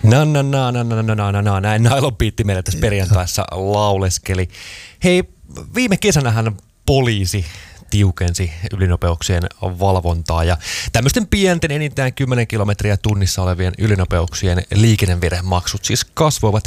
Näin Nailon Beat meille tässä perjantaissa lauleskeli. Hei, viime kesänähän poliisi tiukensi ylinopeuksien valvontaa ja tämmöisten pienten enintään 10 kilometriä tunnissa olevien ylinopeuksien liikennevirhemaksut siis kasvoivat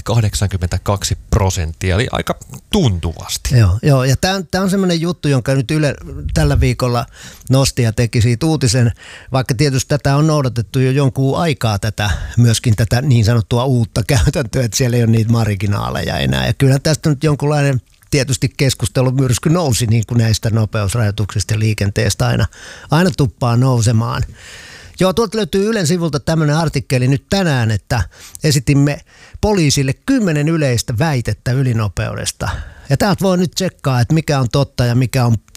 82%, eli aika tuntuvasti. Joo, ja tämä on semmoinen juttu, jonka nyt Yle tällä viikolla nosti ja teki siitä uutisen, vaikka tietysti tätä on noudatettu jo jonkun aikaa myöskin tätä niin sanottua uutta käytäntöä, että siellä ei ole niitä marginaaleja enää, ja kyllä tästä nyt jonkunlainen tietysti keskustelumyrsky nousi niin kuin näistä nopeusrajoituksista ja liikenteestä aina tuppaa nousemaan. Joo, tuolta löytyy Ylen sivulta tämmöinen artikkeli nyt tänään, että esitimme poliisille 10 yleistä väitettä ylinopeudesta. Ja täältä voi nyt tsekkaa, että mikä on totta ja mikä on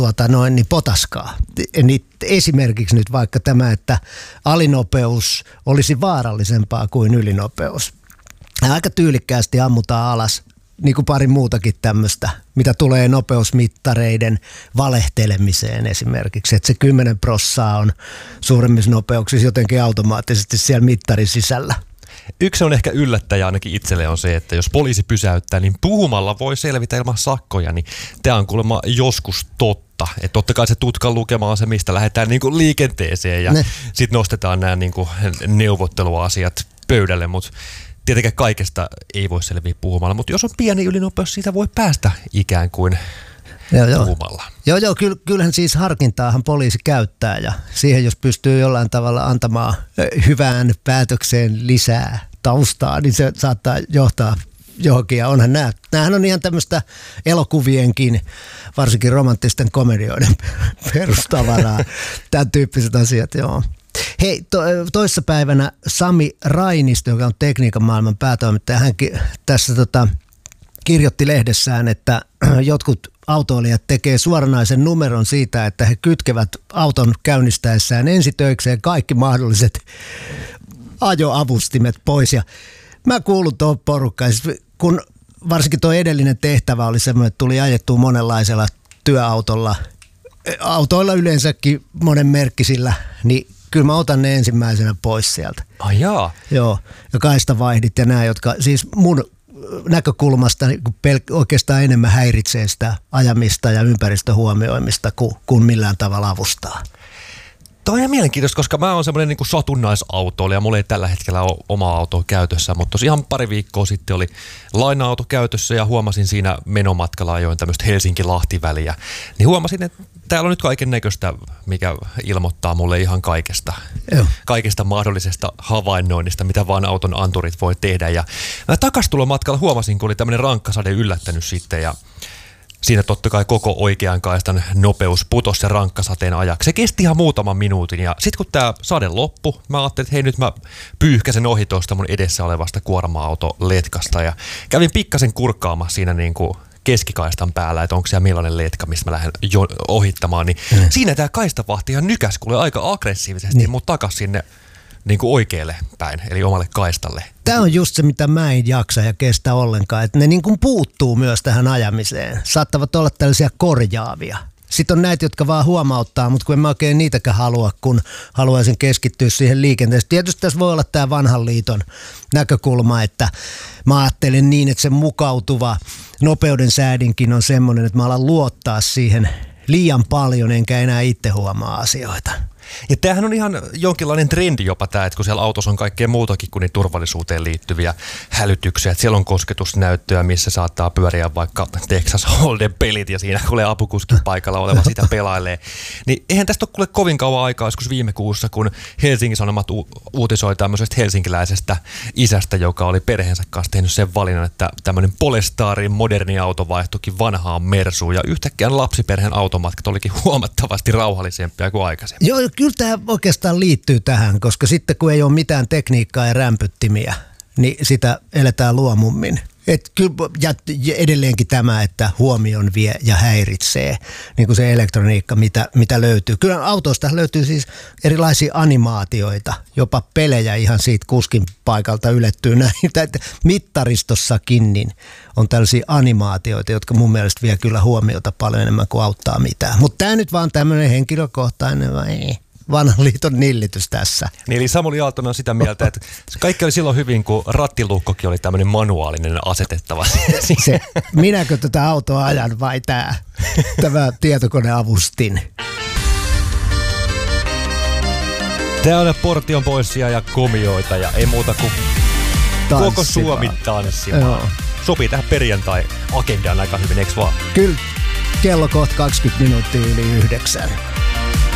potaskaa. Niin esimerkiksi nyt vaikka tämä, että alinopeus olisi vaarallisempaa kuin ylinopeus. Ja aika tyylikkäästi ammutaan alas niin kuin pari muutakin tämmöistä, mitä tulee nopeusmittareiden valehtelemiseen esimerkiksi, että se 10% on suuremmissa nopeuksissa jotenkin automaattisesti siellä mittarin sisällä. Yksi on ehkä yllättäjä ainakin itselle on se, että jos poliisi pysäyttää, niin puhumalla voi selvitä ilman sakkoja, niin tämä on kuulemma joskus totta. Että totta kai se tutkan lukema on se, mistä lähdetään niinku liikenteeseen ja sitten nostetaan nämä niinku neuvotteluasiat pöydälle, mutta tietenkään kaikesta ei voi selviä puhumalla, mutta jos on pieni ylinopeus, siitä voi päästä ikään kuin puhumalla. Joo, kyllähän siis harkintaahan poliisi käyttää ja siihen jos pystyy jollain tavalla antamaan hyvään päätökseen lisää taustaa, niin se saattaa johtaa johonkin. Ja onhan nämähän on ihan tämmöistä elokuvienkin, varsinkin romanttisten komedioiden perustavaraa, tämän tyyppiset asiat, joo. Hei, toissapäivänä Sami Rainisto, joka on tekniikan maailman päätoimittaja, hän tässä kirjoitti lehdessään, että jotkut autoilijat tekee suoranaisen numeron siitä, että he kytkevät auton käynnistäessään ensitöikseen kaikki mahdolliset ajoavustimet pois. Ja mä kuulun tuohon porukkaan, kun varsinkin tuo edellinen tehtävä oli semmoinen, että tuli ajettua monenlaisella työautolla, autoilla yleensäkin monen merkkisillä, niin kyllä mä otan ne ensimmäisenä pois sieltä. Ai jaa. Joo, ja kaistavaihdit ja nämä, jotka siis mun näkökulmasta oikeastaan enemmän häiritsee sitä ajamista ja ympäristöhuomioimista kuin millään tavalla avustaa. Tämä on ihan mielenkiintoista, koska mä oon semmoinen niin satunnaisautoilija. Mulla ei tällä hetkellä ole omaa autoa käytössä, mutta tosiaan pari viikkoa sitten oli laina-auto käytössä ja huomasin siinä menomatkalla ajoin tämmöistä Helsinki-Lahti-väliä. Niin huomasin, että täällä on nyt kaiken näköistä, mikä ilmoittaa mulle ihan kaikesta mahdollisesta havainnoinnista, mitä vaan auton anturit voi tehdä. Ja takastulomatkalla huomasin, kun oli tämmöinen rankkasade yllättänyt sitten ja siinä totta kai koko oikean kaistan nopeus putosi sen rankkasateen ajaksi. Se kesti ihan muutaman minuutin ja sitten kun tämä sade loppui, mä ajattelin, että hei nyt mä pyyhkäsen ohi tuosta mun edessä olevasta kuorma-autoletkasta ja kävin pikkasen kurkkaamassa siinä niin kuin keskikaistan päällä, että onko siellä millainen letka, mistä mä lähden ohittamaan, niin siinä tämä kaistavahti ihan nykäs kuule aika aggressiivisesti mut takas sinne niin kuin oikealle päin, eli omalle kaistalle. Tämä on just se, mitä mä en jaksa ja kestä ollenkaan, että ne niin kuin puuttuu myös tähän ajamiseen. Saattavat olla tällaisia korjaavia. Sitten on näitä, jotka vaan huomauttaa, mutta kun en mä oikein niitäkään halua, kun haluaisin keskittyä siihen liikenteeseen. Tietysti tässä voi olla tämä vanhan liiton näkökulma, että mä ajattelen niin, että se mukautuva nopeuden säädinkin on semmoinen, että mä alan luottaa siihen liian paljon, enkä enää itse huomaa asioita. Ja tämähän on ihan jonkinlainen trendi jopa tämä, että kun siellä autossa on kaikkea muutakin kuin niin turvallisuuteen liittyviä hälytyksiä. Että siellä on kosketusnäyttöä, missä saattaa pyöriä vaikka Texas Hold'em pelit ja siinä kuulee apukuskin paikalla oleva sitä pelailee. Niin eihän tästä ole kuule kovin kauan aikaa, joskus viime kuussa, kun Helsingin Sanomat uutisoi tämmöisestä helsinkiläisestä isästä, joka oli perheensä kanssa tehnyt sen valinnan, että tämmöinen Polestarin moderni auto vaihtuikin vanhaan Mersuun ja yhtäkkiä lapsiperheen automatkat olikin huomattavasti rauhallisempia kuin aikaisemmin. Joo, kyllä tämä oikeastaan liittyy tähän, koska sitten kun ei ole mitään tekniikkaa ja rämpyttimiä, niin sitä eletään luomummin. Ja edelleenkin tämä, että huomion vie ja häiritsee, niin kuin se elektroniikka, mitä löytyy. Kyllä autoista löytyy siis erilaisia animaatioita, jopa pelejä ihan siitä kuskin paikalta ylettyy näin. Mittaristossakin niin on tällaisia animaatioita, jotka mun mielestä vie kyllä huomiota paljon enemmän kuin auttaa mitään. Mutta tämä nyt vaan tämmöinen henkilökohtainen vai ei? vanhan liiton nillitys tässä. Niin, eli Samuli Aaltonen on sitä mieltä, että kaikki oli silloin hyvin, kun rattiluukkokin oli tämmöinen manuaalinen asetettava. Se, minäkö tätä autoa ajan vai tämä tietokoneavustin? Tää on Portion Boysia ja komioita ja ei muuta kuin koko Suomi tanssimaan. Joo. Sopii tähän perjantai-agendaan aika hyvin, eikö vaan? Kyllä, kello kohta 20 minuuttia yli 9.